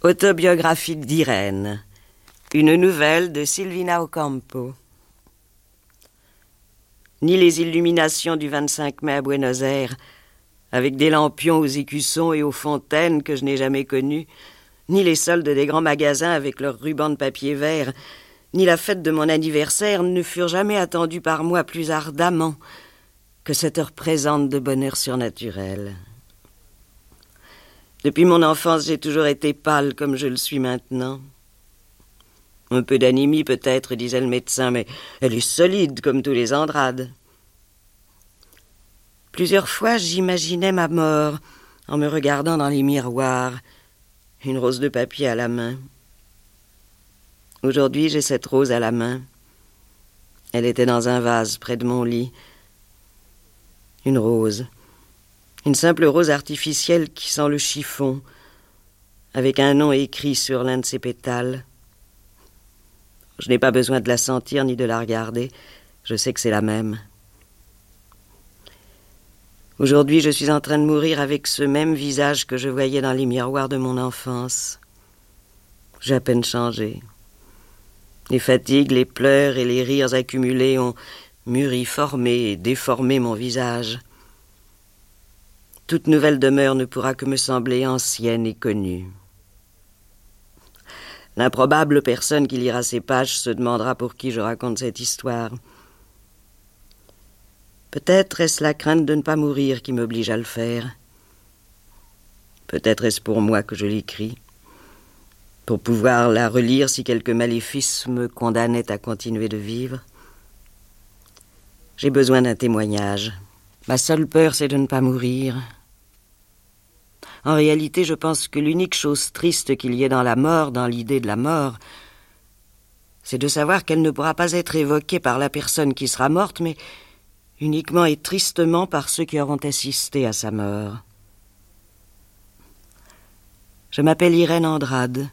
Autobiographique d'Irène. Une nouvelle de Silvina Ocampo. Ni les illuminations du 25 mai à Buenos Aires, avec des lampions aux écussons et aux fontaines que je n'ai jamais connues, ni les soldes des grands magasins avec leurs rubans de papier vert, ni la fête de mon anniversaire ne furent jamais attendues par moi plus ardemment que cette heure présente de bonheur surnaturel. Depuis mon enfance, j'ai toujours été pâle comme je le suis maintenant. Un peu d'anémie peut-être, disait le médecin, mais elle est solide comme tous les Andrades. Plusieurs fois, j'imaginais ma mort en me regardant dans les miroirs, une rose de papier à la main. Aujourd'hui, j'ai cette rose à la main. Elle était dans un vase près de mon lit. Une rose. Une simple rose artificielle qui sent le chiffon, avec un nom écrit sur l'un de ses pétales. Je n'ai pas besoin de la sentir ni de la regarder. Je sais que c'est la même. Aujourd'hui, je suis en train de mourir avec ce même visage que je voyais dans les miroirs de mon enfance. J'ai à peine changé. Les fatigues, les pleurs et les rires accumulés ont mûri, formé et déformé mon visage. Toute nouvelle demeure ne pourra que me sembler ancienne et connue. L'improbable personne qui lira ces pages se demandera pour qui je raconte cette histoire. Peut-être est-ce la crainte de ne pas mourir qui m'oblige à le faire. Peut-être est-ce pour moi que je l'écris, pour pouvoir la relire si quelque maléfice me condamnait à continuer de vivre. J'ai besoin d'un témoignage. Ma seule peur, c'est de ne pas mourir. En réalité, je pense que l'unique chose triste qu'il y ait dans la mort, dans l'idée de la mort, c'est de savoir qu'elle ne pourra pas être évoquée par la personne qui sera morte, mais uniquement et tristement par ceux qui auront assisté à sa mort. Je m'appelle Irène Andrade.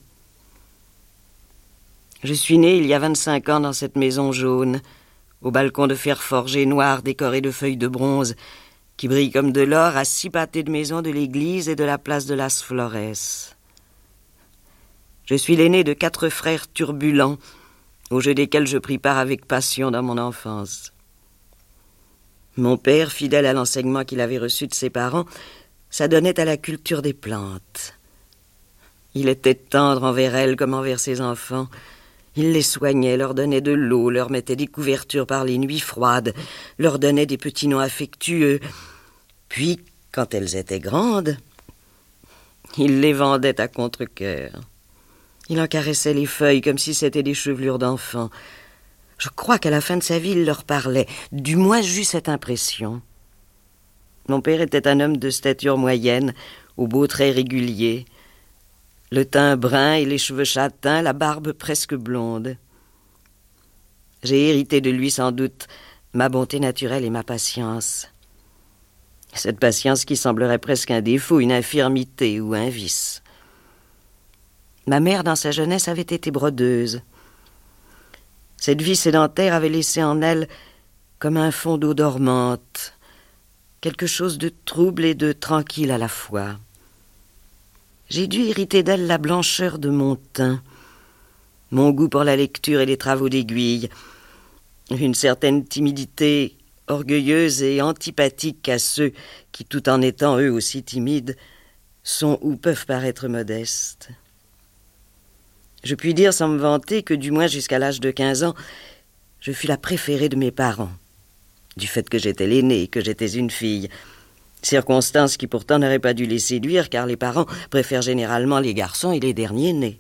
Je suis née il y a 25 ans dans cette maison jaune, au balcon de fer forgé noir décoré de feuilles de bronze, qui brille comme de l'or à 6 pâtés de maison de l'église et de la place de las Flores. Je suis l'aîné de 4 frères turbulents, au jeu desquels je pris part avec passion dans mon enfance. Mon père, fidèle à l'enseignement qu'il avait reçu de ses parents, s'adonnait à la culture des plantes. Il était tendre envers elles comme envers ses enfants. Il les soignait, leur donnait de l'eau, leur mettait des couvertures par les nuits froides, leur donnait des petits noms affectueux. Puis, quand elles étaient grandes, il les vendait à contre-cœur. Il en caressait les feuilles comme si c'était des chevelures d'enfants. Je crois qu'à la fin de sa vie, il leur parlait. Du moins, j'eus cette impression. Mon père était un homme de stature moyenne, aux beaux traits réguliers, le teint brun et les cheveux châtains, la barbe presque blonde. J'ai hérité de lui sans doute ma bonté naturelle et ma patience. Cette patience qui semblerait presque un défaut, une infirmité ou un vice. Ma mère, dans sa jeunesse, avait été brodeuse. Cette vie sédentaire avait laissé en elle, comme un fond d'eau dormante, quelque chose de trouble et de tranquille à la fois. J'ai dû hériter d'elle la blancheur de mon teint, mon goût pour la lecture et les travaux d'aiguille, une certaine timidité orgueilleuse et antipathique à ceux qui, tout en étant eux aussi timides, sont ou peuvent paraître modestes. Je puis dire sans me vanter que, du moins jusqu'à l'âge de 15 ans, je fus la préférée de mes parents, du fait que j'étais l'aînée et que j'étais une fille, circonstance qui pourtant n'aurait pas dû les séduire, car les parents préfèrent généralement les garçons et les derniers nés.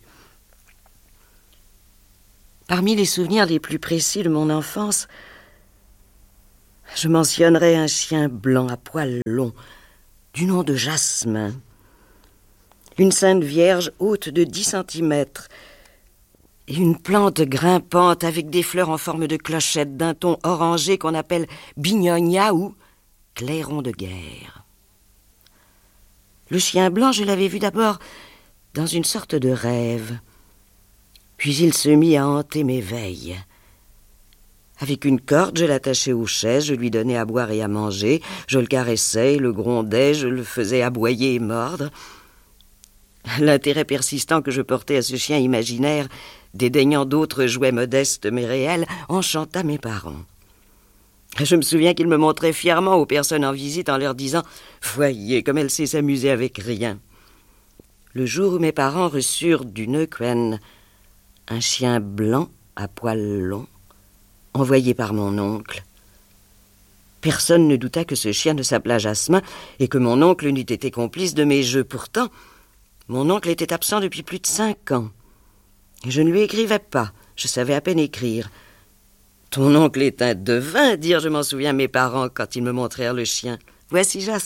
Parmi les souvenirs les plus précis de mon enfance, je mentionnerai un chien blanc à poils longs, du nom de Jasmin, une Sainte Vierge haute de 10 centimètres, et une plante grimpante avec des fleurs en forme de clochette d'un ton orangé qu'on appelle bignonia ou clairon de guerre. Le chien blanc, je l'avais vu d'abord dans une sorte de rêve, puis il se mit à hanter mes veilles. Avec une corde, je l'attachais aux chaises, je lui donnais à boire et à manger, je le caressais, le grondais, je le faisais aboyer et mordre. L'intérêt persistant que je portais à ce chien imaginaire, dédaignant d'autres jouets modestes mais réels, enchanta mes parents. Je me souviens qu'ils me montraient fièrement aux personnes en visite en leur disant « Voyez comme elle sait s'amuser avec rien ». Le jour où mes parents reçurent du Neuquén un chien blanc à poils longs, envoyé par mon oncle, personne ne douta que ce chien ne s'appelât Jasmin et que mon oncle n'eût été complice de mes jeux. Pourtant, mon oncle était absent depuis plus de 5 ans. Et je ne lui écrivais pas, je savais à peine écrire. « Ton oncle est un devin », dirent, je m'en souviens, mes parents quand ils me montrèrent le chien. « Voici Jasmin. »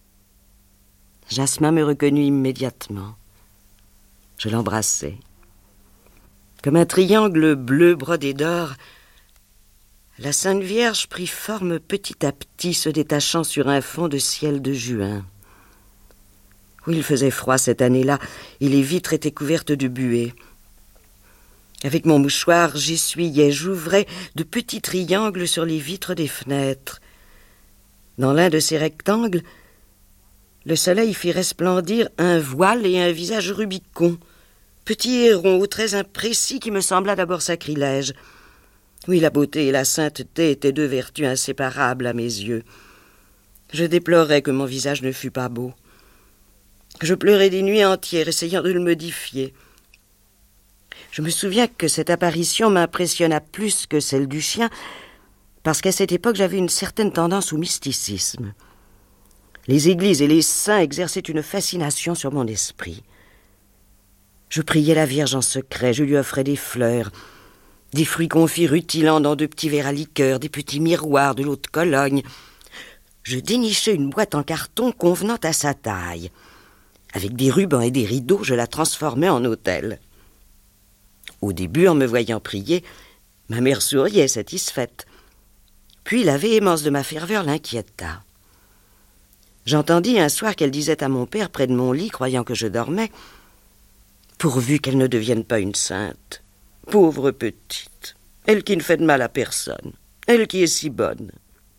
Jasmin me reconnut immédiatement. Je l'embrassai. Comme un triangle bleu brodé d'or, la Sainte Vierge prit forme petit à petit, se détachant sur un fond de ciel de juin. Oui, il faisait froid cette année-là, et les vitres étaient couvertes de buée. Avec mon mouchoir, j'essuyais, j'ouvrais de petits triangles sur les vitres des fenêtres. Dans l'un de ces rectangles, le soleil fit resplendir un voile et un visage rubicon, petit et rond, aux traits imprécis qui me sembla d'abord sacrilège. Oui, la beauté et la sainteté étaient 2 vertus inséparables à mes yeux. Je déplorais que mon visage ne fût pas beau. Je pleurais des nuits entières, essayant de le modifier. Je me souviens que cette apparition m'impressionna plus que celle du chien, parce qu'à cette époque, j'avais une certaine tendance au mysticisme. Les églises et les saints exerçaient une fascination sur mon esprit. Je priais la Vierge en secret, je lui offrais des fleurs, des fruits confits rutilant dans 2 petits verres à liqueur, des petits miroirs, de l'eau de Cologne. Je dénichais une boîte en carton convenant à sa taille. Avec des rubans et des rideaux, je la transformais en autel. Au début, en me voyant prier, ma mère souriait, satisfaite. Puis la véhémence de ma ferveur l'inquiéta. J'entendis un soir qu'elle disait à mon père, près de mon lit, croyant que je dormais, « Pourvu qu'elle ne devienne pas une sainte. Pauvre petite, elle qui ne fait de mal à personne, elle qui est si bonne. »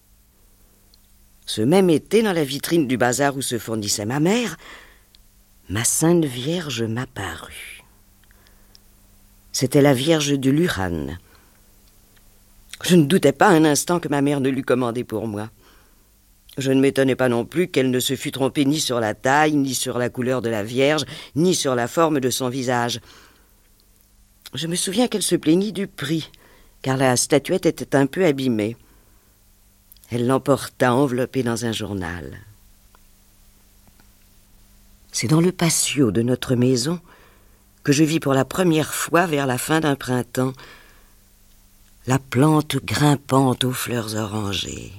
Ce même été, dans la vitrine du bazar où se fournissait ma mère, ma Sainte Vierge m'apparut. C'était la Vierge de Lurane. Je ne doutais pas un instant que ma mère ne l'eût commandée pour moi. Je ne m'étonnais pas non plus qu'elle ne se fût trompée ni sur la taille, ni sur la couleur de la Vierge, ni sur la forme de son visage. Je me souviens qu'elle se plaignit du prix, car la statuette était un peu abîmée. Elle l'emporta enveloppée dans un journal. C'est dans le patio de notre maison que je vis pour la première fois, vers la fin d'un printemps, la plante grimpante aux fleurs orangées.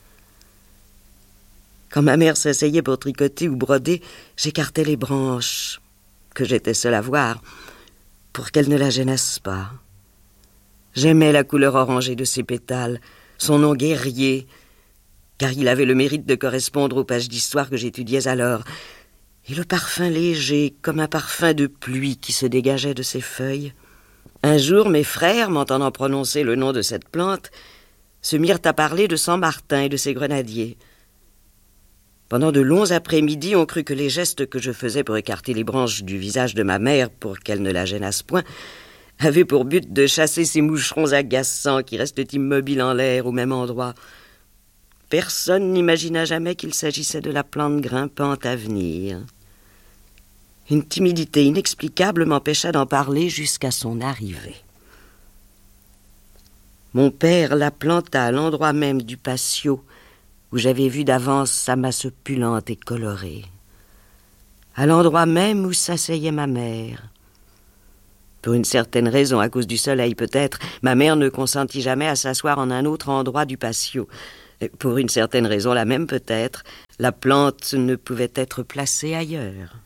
Quand ma mère s'asseyait pour tricoter ou broder, j'écartais les branches, que j'étais seule à voir, pour qu'elles ne la gênassent pas. J'aimais la couleur orangée de ses pétales, son nom guerrier, car il avait le mérite de correspondre aux pages d'histoire que j'étudiais alors, et le parfum léger, comme un parfum de pluie qui se dégageait de ses feuilles. Un jour, mes frères, m'entendant prononcer le nom de cette plante, se mirent à parler de San Martin et de ses grenadiers. Pendant de longs après-midi, on crut que les gestes que je faisais pour écarter les branches du visage de ma mère pour qu'elle ne la gênasse point avaient pour but de chasser ces moucherons agaçants qui restent immobiles en l'air au même endroit. Personne n'imagina jamais qu'il s'agissait de la plante grimpante à venir. Une timidité inexplicable m'empêcha d'en parler jusqu'à son arrivée. Mon père la planta à l'endroit même du patio où j'avais vu d'avance sa masse opulente et colorée, à l'endroit même où s'asseyait ma mère. Pour une certaine raison, à cause du soleil peut-être, ma mère ne consentit jamais à s'asseoir en un autre endroit du patio. Pour une certaine raison, la même peut-être, la plante ne pouvait être placée ailleurs.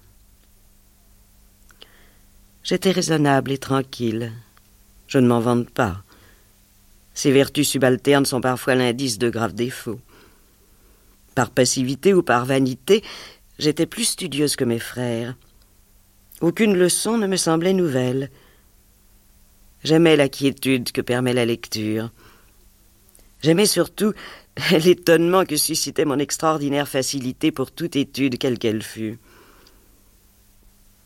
J'étais raisonnable et tranquille. Je ne m'en vante pas. Ces vertus subalternes sont parfois l'indice de graves défauts. Par passivité ou par vanité, j'étais plus studieuse que mes frères. Aucune leçon ne me semblait nouvelle. J'aimais la quiétude que permet la lecture. J'aimais surtout l'étonnement que suscitait mon extraordinaire facilité pour toute étude, quelle qu'elle fût.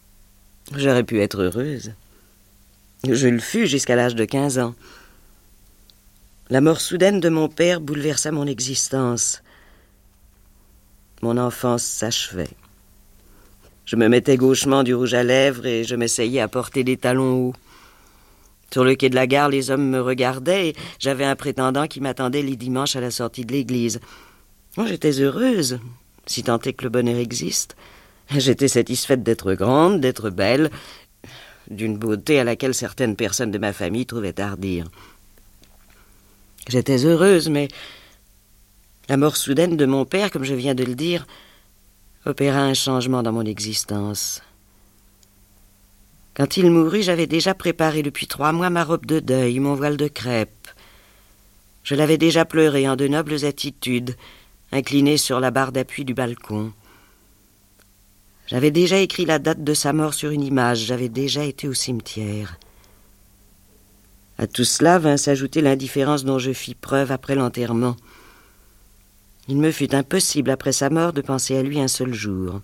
J'aurais pu être heureuse. Je le fus jusqu'à l'âge de 15 ans. La mort soudaine de mon père bouleversa mon existence. Mon enfance s'achevait. Je me mettais gauchement du rouge à lèvres et je m'essayais à porter des talons hauts. Sur le quai de la gare, les hommes me regardaient et j'avais un prétendant qui m'attendait les dimanches à la sortie de l'église. J'étais heureuse, si tant est que le bonheur existe. J'étais satisfaite d'être grande, d'être belle, d'une beauté à laquelle certaines personnes de ma famille trouvaient tardir. J'étais heureuse, mais la mort soudaine de mon père, comme je viens de le dire, opéra un changement dans mon existence. Quand il mourut, j'avais déjà préparé depuis 3 mois ma robe de deuil, mon voile de crêpe. Je l'avais déjà pleuré en de nobles attitudes, inclinée sur la barre d'appui du balcon. J'avais déjà écrit la date de sa mort sur une image, j'avais déjà été au cimetière. À tout cela vint s'ajouter l'indifférence dont je fis preuve après l'enterrement. Il me fut impossible, après sa mort, de penser à lui un seul jour.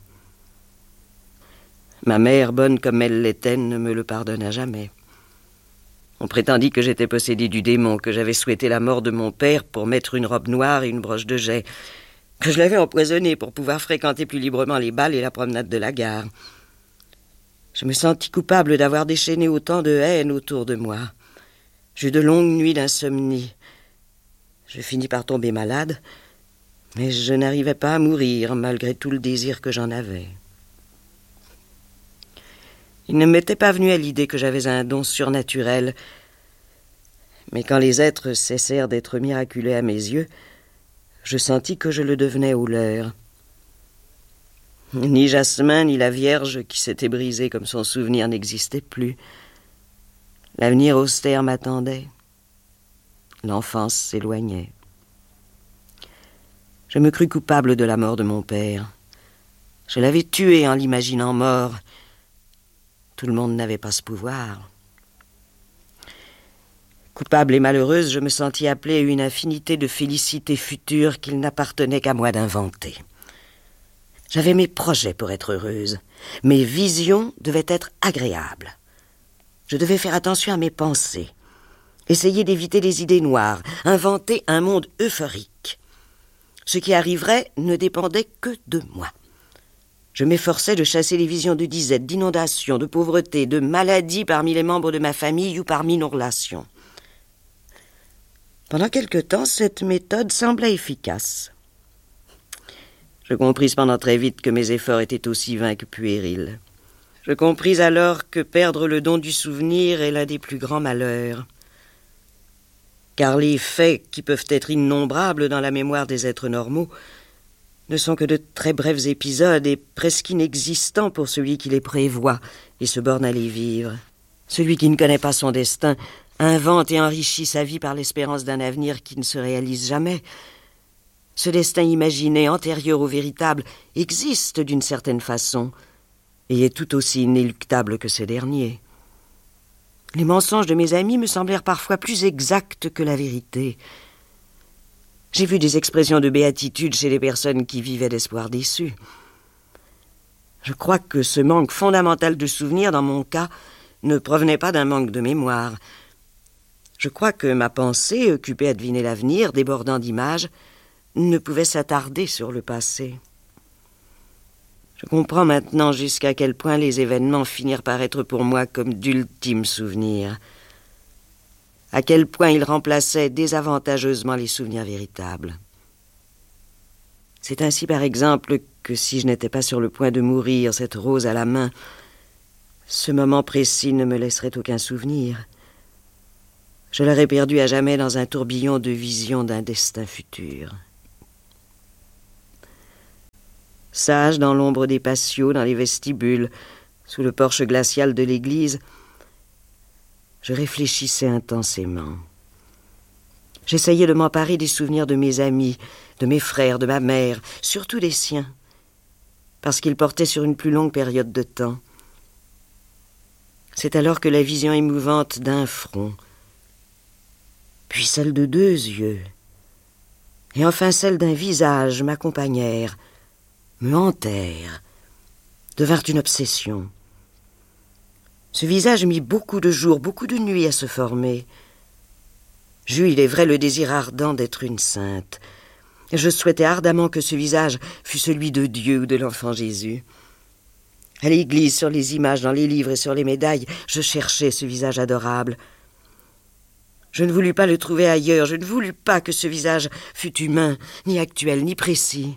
Ma mère, bonne comme elle l'était, ne me le pardonna jamais. On prétendit que j'étais possédée du démon, que j'avais souhaité la mort de mon père pour mettre une robe noire et une broche de jais, que je l'avais empoisonné pour pouvoir fréquenter plus librement les bals et la promenade de la gare. Je me sentis coupable d'avoir déchaîné autant de haine autour de moi. J'eus de longues nuits d'insomnie. Je finis par tomber malade, mais je n'arrivais pas à mourir, malgré tout le désir que j'en avais. Il ne m'était pas venu à l'idée que j'avais un don surnaturel, mais quand les êtres cessèrent d'être miraculeux à mes yeux, je sentis que je le devenais au leur. Ni Jasmin, ni la Vierge qui s'était brisée comme son souvenir n'existait plus. L'avenir austère m'attendait. L'enfance s'éloignait. Je me crus coupable de la mort de mon père. Je l'avais tué en l'imaginant mort. Tout le monde n'avait pas ce pouvoir. Coupable et malheureuse, je me sentis appelée à une infinité de félicités futures qu'il n'appartenait qu'à moi d'inventer. J'avais mes projets pour être heureuse. Mes visions devaient être agréables. Je devais faire attention à mes pensées, essayer d'éviter les idées noires, inventer un monde euphorique. Ce qui arriverait ne dépendait que de moi. Je m'efforçais de chasser les visions de disette, d'inondation, de pauvreté, de maladie parmi les membres de ma famille ou parmi nos relations. Pendant quelque temps, cette méthode semblait efficace. Je compris cependant très vite que mes efforts étaient aussi vains que puérils. Je compris alors que perdre le don du souvenir est l'un des plus grands malheurs. Car les faits, qui peuvent être innombrables dans la mémoire des êtres normaux, ne sont que de très brefs épisodes et presque inexistants pour celui qui les prévoit et se borne à les vivre. Celui qui ne connaît pas son destin invente et enrichit sa vie par l'espérance d'un avenir qui ne se réalise jamais. Ce destin imaginé, antérieur au véritable, existe d'une certaine façon et est tout aussi inéluctable que ce dernier. Les mensonges de mes amis me semblèrent parfois plus exacts que la vérité. J'ai vu des expressions de béatitude chez les personnes qui vivaient d'espoir déçus. Je crois que ce manque fondamental de souvenirs, dans mon cas, ne provenait pas d'un manque de mémoire. Je crois que ma pensée, occupée à deviner l'avenir, débordant d'images, ne pouvait s'attarder sur le passé. Je comprends maintenant jusqu'à quel point les événements finirent par être pour moi comme d'ultimes souvenirs. À quel point ils remplaçaient désavantageusement les souvenirs véritables. C'est ainsi, par exemple, que si je n'étais pas sur le point de mourir, cette rose à la main, ce moment précis ne me laisserait aucun souvenir. Je l'aurais perdu à jamais dans un tourbillon de visions d'un destin futur. Sage dans l'ombre des patios, dans les vestibules, sous le porche glacial de l'église, je réfléchissais intensément. J'essayais de m'emparer des souvenirs de mes amis, de mes frères, de ma mère, surtout des siens, parce qu'ils portaient sur une plus longue période de temps. C'est alors que la vision émouvante d'un front, puis celle de 2 yeux, et enfin celle d'un visage m'accompagnèrent, me hantèrent, devinrent une obsession. Ce visage mit beaucoup de jours, beaucoup de nuits à se former. J'eus, il est vrai, le désir ardent d'être une sainte. Je souhaitais ardemment que ce visage fût celui de Dieu ou de l'enfant Jésus. À l'église, sur les images, dans les livres et sur les médailles, je cherchais ce visage adorable. Je ne voulus pas le trouver ailleurs, je ne voulus pas que ce visage fût humain, ni actuel, ni précis.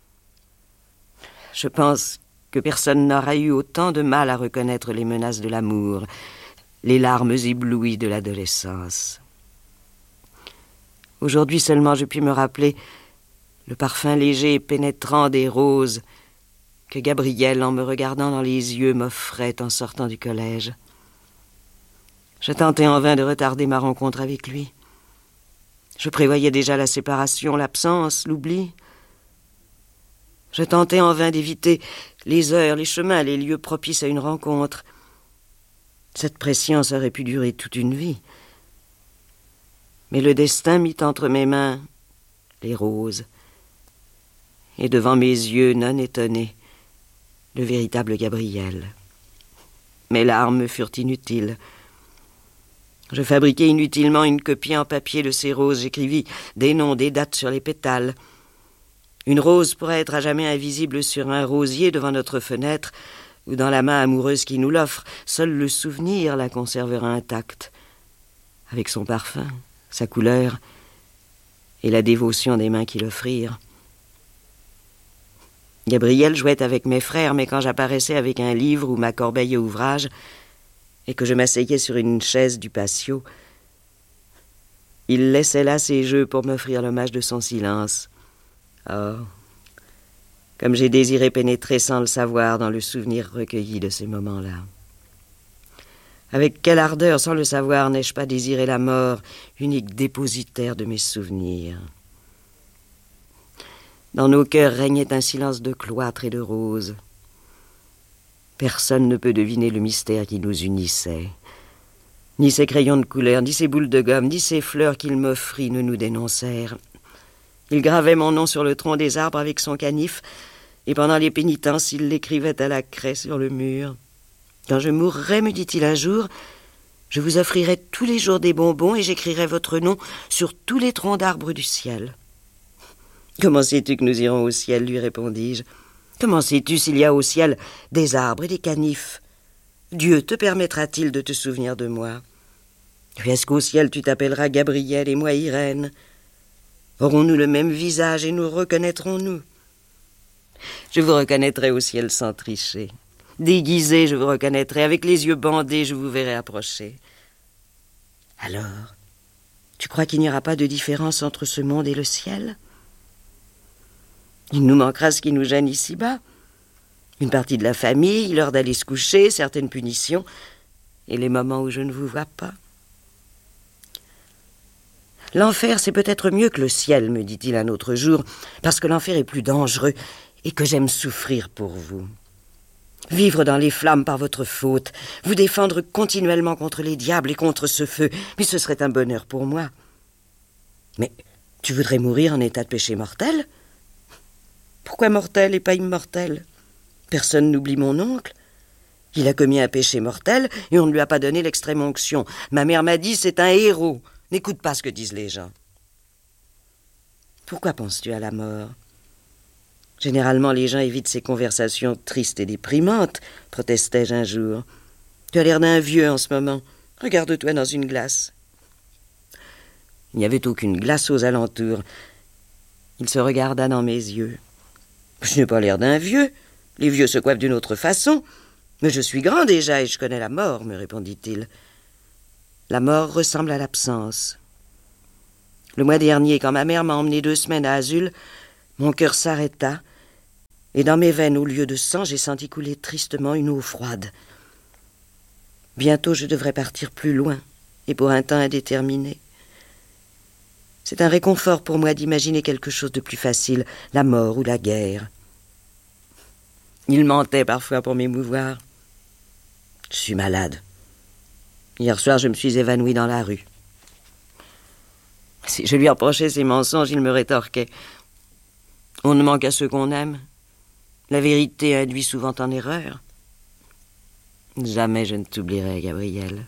Je pense que personne n'aura eu autant de mal à reconnaître les menaces de l'amour, les larmes éblouies de l'adolescence. Aujourd'hui seulement je puis me rappeler le parfum léger et pénétrant des roses que Gabriel, en me regardant dans les yeux, m'offrait en sortant du collège. Je tentais en vain de retarder ma rencontre avec lui. Je prévoyais déjà la séparation, l'absence, l'oubli. Je tentais en vain d'éviter les heures, les chemins, les lieux propices à une rencontre. Cette prescience aurait pu durer toute une vie. Mais le destin mit entre mes mains les roses, et devant mes yeux non étonnés, le véritable Gabriel. Mes larmes furent inutiles. Je fabriquai inutilement une copie en papier de ces roses. J'écrivis des noms, des dates sur les pétales. Une rose pourrait être à jamais invisible sur un rosier devant notre fenêtre ou dans la main amoureuse qui nous l'offre. Seul le souvenir la conservera intacte, avec son parfum, sa couleur et la dévotion des mains qui l'offrirent. Gabriel jouait avec mes frères, mais quand j'apparaissais avec un livre ou ma corbeille à ouvrage et que je m'asseyais sur une chaise du patio, il laissait là ses jeux pour m'offrir l'hommage de son silence. Oh, comme j'ai désiré pénétrer sans le savoir dans le souvenir recueilli de ces moments-là. Avec quelle ardeur, sans le savoir, n'ai-je pas désiré la mort, unique dépositaire de mes souvenirs. Dans nos cœurs régnait un silence de cloître et de roses. Personne ne peut deviner le mystère qui nous unissait. Ni ces crayons de couleur, ni ces boules de gomme, ni ces fleurs qu'il m'offrit ne nous dénoncèrent. Il gravait mon nom sur le tronc des arbres avec son canif, et pendant les pénitences, il l'écrivait à la craie sur le mur. Quand je mourrai, me dit-il un jour, je vous offrirai tous les jours des bonbons et j'écrirai votre nom sur tous les troncs d'arbres du ciel. Comment sais-tu que nous irons au ciel, lui répondis-je. Comment sais-tu s'il y a au ciel des arbres et des canifs? Dieu te permettra-t-il de te souvenir de moi? Est-ce qu'au ciel tu t'appelleras Gabriel et moi Irène? Aurons-nous le même visage et nous reconnaîtrons-nous? Je vous reconnaîtrai au ciel sans tricher. Déguisé, je vous reconnaîtrai. Avec les yeux bandés, je vous verrai approcher. Alors, tu crois qu'il n'y aura pas de différence entre ce monde et le ciel? Il nous manquera ce qui nous gêne ici-bas. Une partie de la famille, l'heure d'aller se coucher, certaines punitions, et les moments où je ne vous vois pas. L'enfer, c'est peut-être mieux que le ciel, me dit-il un autre jour, parce que l'enfer est plus dangereux et que j'aime souffrir pour vous. Vivre dans les flammes par votre faute, vous défendre continuellement contre les diables et contre ce feu, mais ce serait un bonheur pour moi. Mais tu voudrais mourir en état de péché mortel? Pourquoi mortel et pas immortel? Personne n'oublie mon oncle. Il a commis un péché mortel et on ne lui a pas donné l'extrême onction. Ma mère m'a dit, c'est un héros. N'écoute pas ce que disent les gens. Pourquoi penses-tu à la mort? Généralement, les gens évitent ces conversations tristes et déprimantes, protestai-je un jour. Tu as l'air d'un vieux en ce moment. Regarde-toi dans une glace. Il n'y avait aucune glace aux alentours. Il se regarda dans mes yeux. Je n'ai pas l'air d'un vieux. Les vieux se coiffent d'une autre façon. Mais je suis grand déjà et je connais la mort, me répondit-il. La mort ressemble à l'absence. Le mois dernier, quand ma mère m'a emmené 2 semaines à Azul, mon cœur s'arrêta, et dans mes veines, au lieu de sang, j'ai senti couler tristement une eau froide. Bientôt, je devrais partir plus loin, et pour un temps indéterminé. C'est un réconfort pour moi d'imaginer quelque chose de plus facile, la mort ou la guerre. Il mentait parfois pour m'émouvoir. Je suis malade. Hier soir, je me suis évanouie dans la rue. Si je lui reprochais ses mensonges, il me rétorquait. On ne manque à ceux qu'on aime. La vérité induit souvent en erreur. Jamais je ne t'oublierai, Gabriel.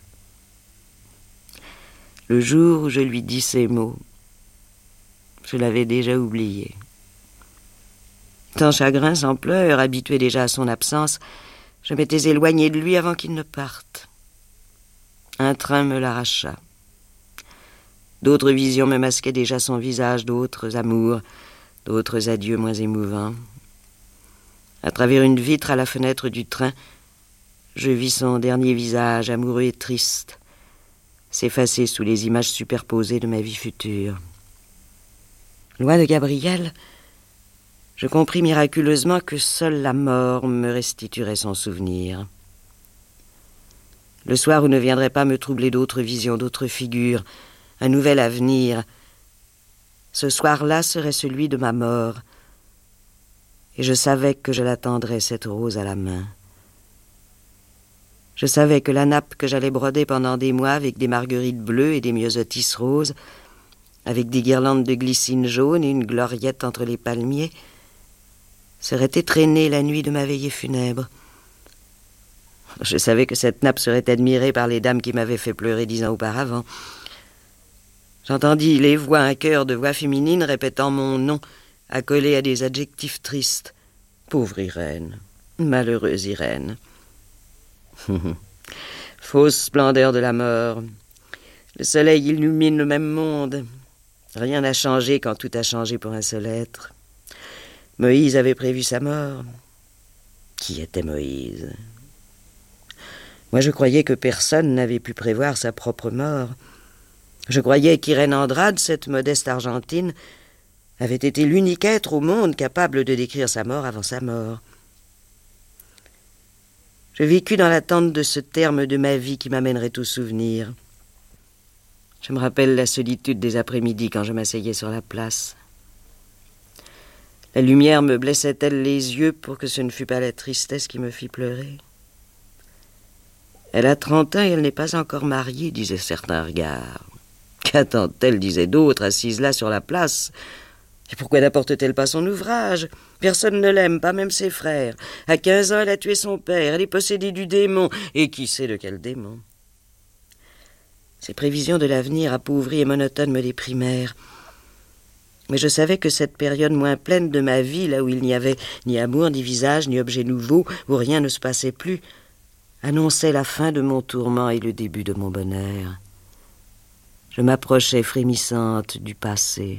Le jour où je lui dis ces mots, je l'avais déjà oublié. Sans chagrin, sans pleurs, habitué déjà à son absence, je m'étais éloignée de lui avant qu'il ne parte. Un train me l'arracha. D'autres visions me masquaient déjà son visage, d'autres amours, d'autres adieux moins émouvants. À travers une vitre à la fenêtre du train, je vis son dernier visage, amoureux et triste, s'effacer sous les images superposées de ma vie future. Loin de Gabriel, je compris miraculeusement que seule la mort me restituerait son souvenir. Le soir où ne viendrait pas me troubler d'autres visions, d'autres figures, un nouvel avenir, ce soir-là serait celui de ma mort, et je savais que je l'attendrais, cette rose à la main. Je savais que la nappe que j'allais broder pendant des mois avec des marguerites bleues et des myosotis roses, avec des guirlandes de glycine jaune et une gloriette entre les palmiers, serait étrenée la nuit de ma veillée funèbre. Je savais que cette nappe serait admirée par les dames qui m'avaient fait pleurer 10 ans auparavant. J'entendis les voix, un chœur de voix féminines répétant mon nom, accolé à des adjectifs tristes. Pauvre Irène, malheureuse Irène. Fausse splendeur de la mort. Le soleil illumine le même monde. Rien n'a changé quand tout a changé pour un seul être. Moïse avait prévu sa mort. Qui était Moïse? Moi, je croyais que personne n'avait pu prévoir sa propre mort. Je croyais qu'Irène Andrade, cette modeste Argentine, avait été l'unique être au monde capable de décrire sa mort avant sa mort. Je vécus dans l'attente de ce terme de ma vie qui m'amènerait au souvenir. Je me rappelle la solitude des après-midi quand je m'asseyais sur la place. La lumière me blessait-elle les yeux pour que ce ne fût pas la tristesse qui me fit pleurer? Elle a 30 ans et elle n'est pas encore mariée, disaient certains regards. Qu'attend-elle, disaient d'autres, assise là sur la place? Et pourquoi n'apporte-t-elle pas son ouvrage? Personne ne l'aime, pas même ses frères. À 15 ans, elle a tué son père, elle est possédée du démon. Et qui sait de quel démon? Ces prévisions de l'avenir appauvries et monotones me déprimèrent. Mais je savais que cette période moins pleine de ma vie, là où il n'y avait ni amour, ni visage, ni objet nouveau, où rien ne se passait plus, annonçait la fin de mon tourment et le début de mon bonheur. Je m'approchais frémissante du passé.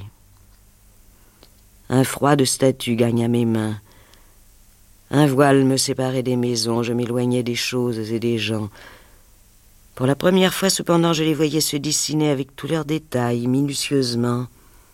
Un froid de statue gagna mes mains. Un voile me séparait des maisons, je m'éloignais des choses et des gens. Pour la première fois, cependant, je les voyais se dessiner avec tous leurs détails, minutieusement.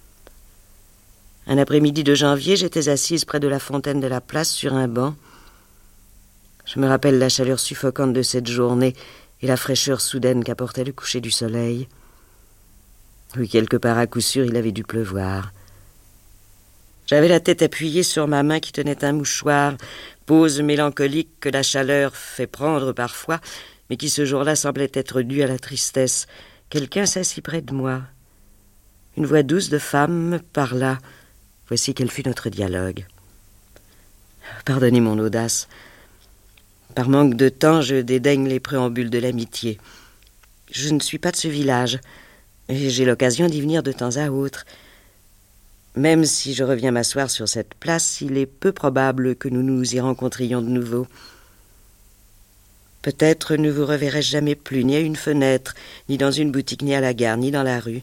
Un après-midi de janvier, j'étais assise près de la fontaine de la place, sur un banc. Je me rappelle la chaleur suffocante de cette journée et la fraîcheur soudaine qu'apportait le coucher du soleil. Oui, quelque part à coup sûr, il avait dû pleuvoir. J'avais la tête appuyée sur ma main qui tenait un mouchoir, pose mélancolique que la chaleur fait prendre parfois, mais qui ce jour-là semblait être due à la tristesse. Quelqu'un s'assit près de moi. Une voix douce de femme me parla. Voici quel fut notre dialogue. Pardonnez mon audace. Par manque de temps, je dédaigne les préambules de l'amitié. Je ne suis pas de ce village, et j'ai l'occasion d'y venir de temps à autre. Même si je reviens m'asseoir sur cette place, il est peu probable que nous nous y rencontrions de nouveau. Peut-être ne vous reverrai-je jamais plus, ni à une fenêtre, ni dans une boutique, ni à la gare, ni dans la rue.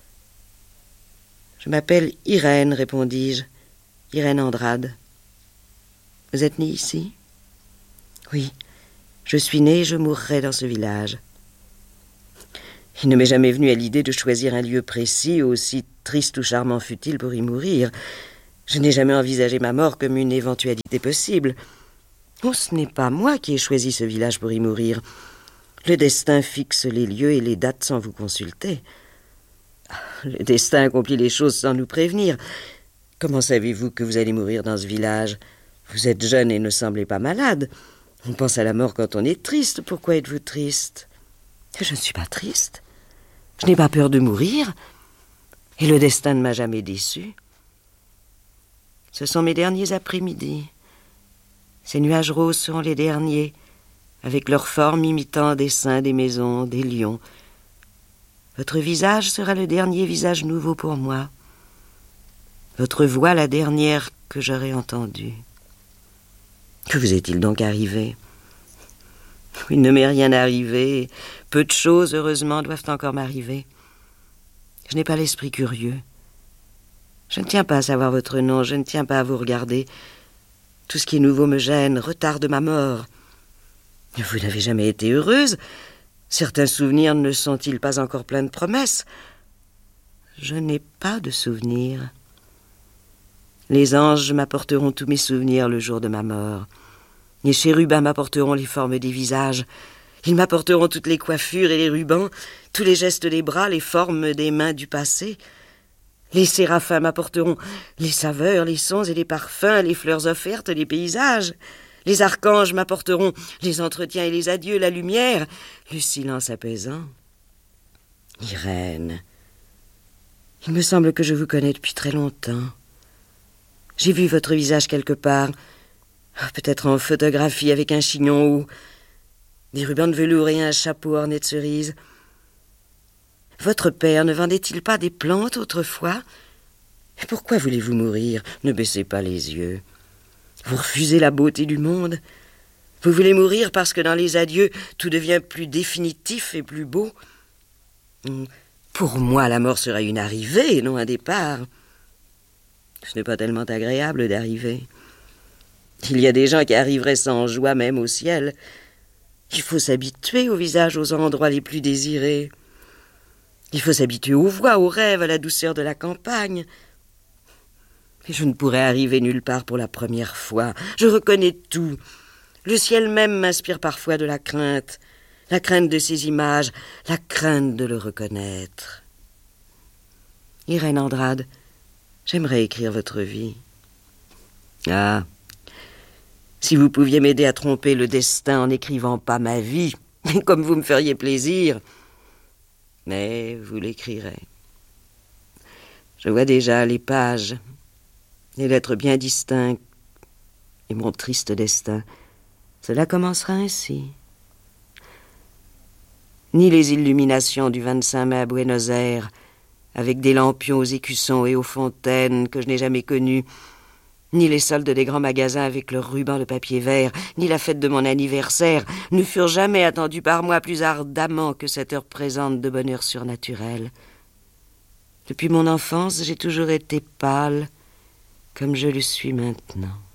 Je m'appelle Irène, répondis-je. Irène Andrade. Vous êtes née ici? Oui, je suis née et je mourrai dans ce village. Il ne m'est jamais venu à l'idée de choisir un lieu précis, aussi triste ou charmant fût-il, pour y mourir. Je n'ai jamais envisagé ma mort comme une éventualité possible. Oh, ce n'est pas moi qui ai choisi ce village pour y mourir. Le destin fixe les lieux et les dates sans vous consulter. Le destin accomplit les choses sans nous prévenir. Comment savez-vous que vous allez mourir dans ce village? Vous êtes jeune et ne semblez pas malade. On pense à la mort quand on est triste. Pourquoi êtes-vous triste? Je ne suis pas triste. Je n'ai pas peur de mourir. Et le destin ne m'a jamais déçu. Ce sont mes derniers après-midi. Ces nuages roses seront les derniers. avec leurs formes imitant des saints, des maisons, des lions. Votre visage sera le dernier visage nouveau pour moi. Votre voix la dernière que j'aurai entendue. Que vous est-il donc arrivé? Il ne m'est rien arrivé. Peu de choses, heureusement, doivent encore m'arriver. Je n'ai pas l'esprit curieux. Je ne tiens pas à savoir votre nom, je ne tiens pas à vous regarder. Tout ce qui est nouveau me gêne, retarde ma mort. Vous n'avez jamais été heureuse. Certains souvenirs ne sont-ils pas encore pleins de promesses? Je n'ai pas de souvenirs. Les anges m'apporteront tous mes souvenirs le jour de ma mort. Les chérubins m'apporteront les formes des visages. Ils m'apporteront toutes les coiffures et les rubans, tous les gestes des bras, les formes des mains du passé. Les séraphins m'apporteront les saveurs, les sons et les parfums, les fleurs offertes, les paysages. Les archanges m'apporteront les entretiens et les adieux, la lumière, le silence apaisant. Irène, il me semble que je vous connais depuis très longtemps. J'ai vu votre visage quelque part, peut-être en photographie avec un chignon haut, des rubans de velours et un chapeau orné de cerises. Votre père ne vendait-il pas des plantes autrefois? Et pourquoi voulez-vous mourir? Ne baissez pas les yeux. Vous refusez la beauté du monde. Vous voulez mourir parce que dans les adieux, tout devient plus définitif et plus beau. Pour moi, la mort serait une arrivée, non un départ. Ce n'est pas tellement agréable d'arriver. Il y a des gens qui arriveraient sans joie même au ciel. Il faut s'habituer au visage, aux endroits les plus désirés. Il faut s'habituer aux voix, aux rêves, à la douceur de la campagne. Mais je ne pourrais arriver nulle part pour la première fois. Je reconnais tout. Le ciel même m'inspire parfois de la crainte de ces images, la crainte de le reconnaître. Irène Andrade, j'aimerais écrire votre vie. Ah, si vous pouviez m'aider à tromper le destin en n'écrivant pas ma vie, comme vous me feriez plaisir. Mais vous l'écrirez. Je vois déjà les pages, les lettres bien distinctes, et mon triste destin. Cela commencera ainsi. Ni les illuminations du 25 mai à Buenos Aires, avec des lampions aux écussons et aux fontaines que je n'ai jamais connues, ni les soldes des grands magasins avec leurs rubans de papier vert, ni la fête de mon anniversaire ne furent jamais attendues par moi plus ardemment que cette heure présente de bonheur surnaturel. Depuis mon enfance, j'ai toujours été pâle, comme je le suis maintenant.